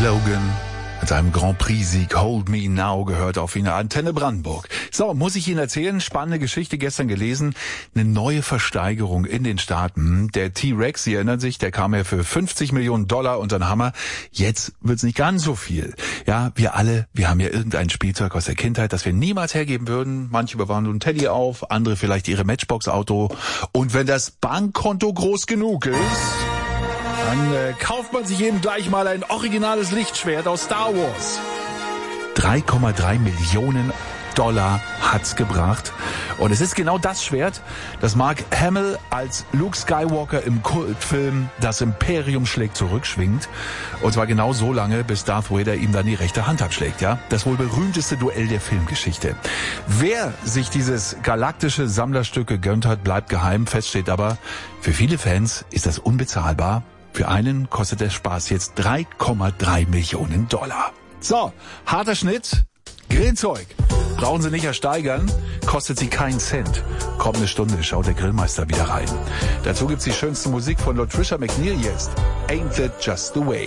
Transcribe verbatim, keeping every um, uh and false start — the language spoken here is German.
Logan mit seinem Grand Prix-Sieg Hold Me Now gehört auf Wiener Antenne Brandenburg. So, muss ich Ihnen erzählen, spannende Geschichte gestern gelesen, eine neue Versteigerung in den Staaten. Der T-Rex, Sie erinnern sich, der kam ja für fünfzig Millionen Dollar unter den Hammer. Jetzt wird's nicht ganz so viel. Ja, wir alle, wir haben ja irgendein Spielzeug aus der Kindheit, das wir niemals hergeben würden. Manche bewahren nur ein Teddy auf, andere vielleicht ihre Matchbox-Auto. Und wenn das Bankkonto groß genug ist, dann äh, kauft man sich eben gleich mal ein originales Lichtschwert aus Star Wars. drei Komma drei Millionen Dollar hat's gebracht. Und es ist genau das Schwert, das Mark Hamill als Luke Skywalker im Kultfilm Das Imperium schlägt zurück schwingt. Und zwar genau so lange, bis Darth Vader ihm dann die rechte Hand abschlägt. Ja, das wohl berühmteste Duell der Filmgeschichte. Wer sich dieses galaktische Sammlerstück gegönnt hat, bleibt geheim. Fest steht aber, für viele Fans ist das unbezahlbar. Für einen kostet der Spaß jetzt drei Komma drei Millionen Dollar. So, harter Schnitt, Grillzeug. Brauchen Sie nicht ersteigern, kostet Sie keinen Cent. Kommende Stunde schaut der Grillmeister wieder rein. Dazu gibt's die schönste Musik von Latricia McNeil jetzt. Ain't That Just the Way.